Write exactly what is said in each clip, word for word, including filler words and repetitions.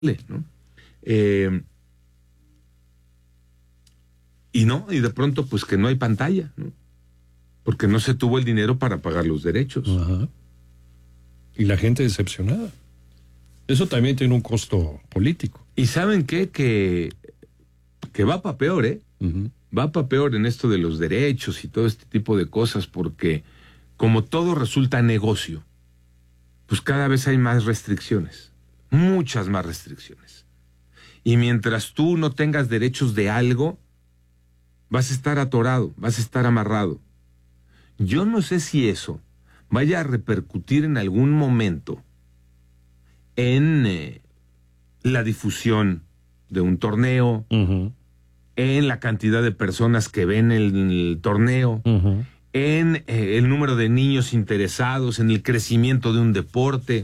¿no? Eh, y no, y de pronto pues que no hay pantalla, ¿no? Porque no se tuvo el dinero para pagar los derechos. Ajá. Y la gente decepcionada. Eso también tiene un costo político. ¿Y saben qué? Que, que va para peor, ¿eh? Uh-huh. Va para peor en esto de los derechos y todo este tipo de cosas, porque como todo resulta negocio, pues cada vez hay más restricciones, muchas más restricciones. Y mientras tú no tengas derechos de algo, vas a estar atorado, vas a estar amarrado. Yo no sé si eso vaya a repercutir en algún momento en eh, la difusión de un torneo, Uh-huh. en la cantidad de personas que ven el, el torneo, Uh-huh. en eh, el número de niños interesados, en el crecimiento de un deporte.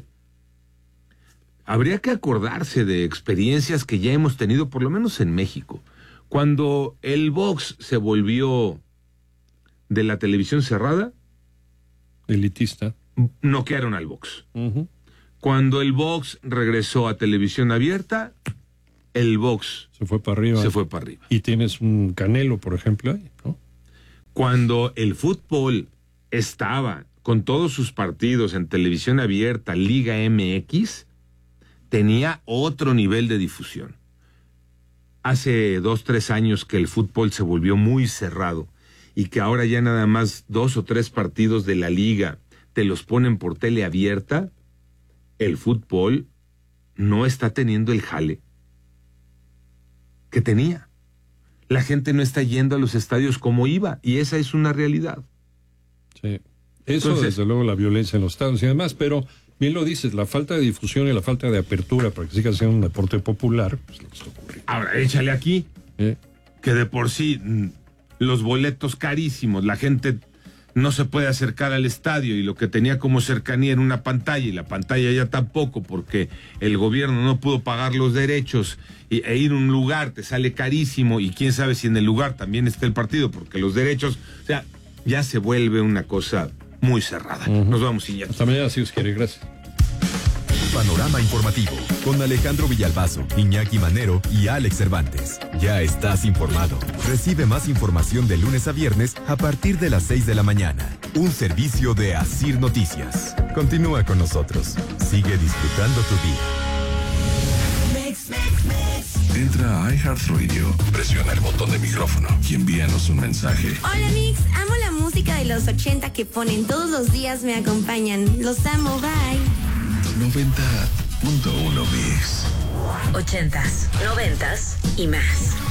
Habría que acordarse de experiencias que ya hemos tenido, por lo menos en México. Cuando el box se volvió de la televisión cerrada, Elitista. noquearon al box. Uh-huh. Cuando el box regresó a televisión abierta, el box Se fue para arriba. se fue para arriba. Y tienes un Canelo, por ejemplo, ahí, ¿no? Cuando el fútbol estaba con todos sus partidos en televisión abierta, Liga M X, tenía otro nivel de difusión. Hace dos, tres años que el fútbol se volvió muy cerrado y que ahora ya nada más dos o tres partidos de la liga te los ponen por tele abierta, el fútbol no está teniendo el jale que tenía. La gente no está yendo a los estadios como iba, y esa es una realidad. Sí. Eso, Entonces, desde luego, la violencia en los estados y demás, pero bien lo dices, la falta de difusión y la falta de apertura para que siga siendo un deporte popular, pues lo que está ocurriendo. ahora échale aquí, ¿Eh? que de por sí mm, los boletos carísimos, la gente no se puede acercar al estadio y lo que tenía como cercanía era una pantalla y la pantalla ya tampoco porque el gobierno no pudo pagar los derechos y, e ir a un lugar te sale carísimo y quién sabe si en el lugar también está el partido porque los derechos, o sea, ya se vuelve una cosa muy cerrada. Uh-huh. Nos vamos, Iñaki. Hasta mañana, si os quiere. Gracias. Panorama informativo con Alejandro Villalbazo, Iñaki Manero y Alex Cervantes. Ya estás informado. Recibe más información de lunes a viernes a partir de las seis de la mañana. Un servicio de Asir Noticias. Continúa con nosotros. Sigue disfrutando tu día. Mix, mix, mix. Entra a iHeartRadio, presiona el botón de micrófono y envíanos un mensaje. Hola Mix, amo la música de los ochenta que ponen todos los días, me acompañan. Los amo, bye. noventa punto uno Mix. Ochentas, noventas y más.